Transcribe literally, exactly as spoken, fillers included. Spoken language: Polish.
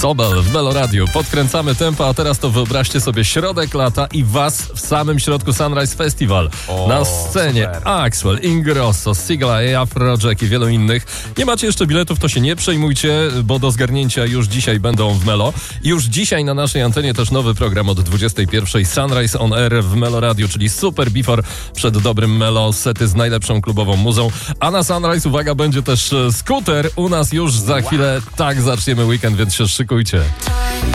Sobel w Melo Radio. Podkręcamy tempo, a teraz to wyobraźcie sobie środek lata i was w samym środku Sunrise Festival. O, Na scenie super. Axwell, Ingrosso, Sigla, Afrojack i wielu innych. Nie macie jeszcze biletów, to się nie przejmujcie, bo do zgarnięcia już dzisiaj będą w Melo. I już dzisiaj na naszej antenie też nowy program od dwudziestej pierwszej. Sunrise on Air w Melo Radio, czyli super before przed dobrym Melo, sety z najlepszą klubową muzą. A na Sunrise, uwaga, będzie też skuter. U nas już za chwilę tak zaczniemy weekend, więc się szykujcie.